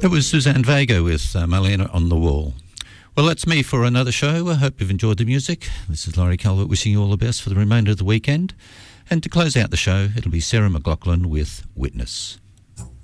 That was Suzanne Vega with Marlena on the Wall. Well, that's me for another show. I hope you've enjoyed the music. This is Laurie Calvert wishing you all the best for the remainder of the weekend. And to close out the show, it'll be Sarah McLachlan with Witness.